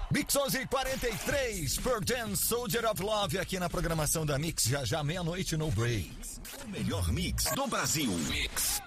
Mix 11:43, Pearl Jam, Soldier of Love, aqui na programação da Mix, já meia-noite no break. O melhor mix do Brasil. Mix.